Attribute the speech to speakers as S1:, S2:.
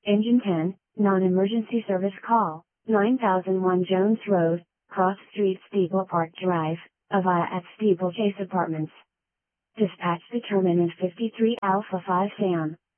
S1: Engine 10, non-emergency service call, 9001 Jones Road, Cross Street, Steeple Park Drive, Avaya at Steeplechase Apartments. Dispatch determinant 53 Alpha 5 Sam.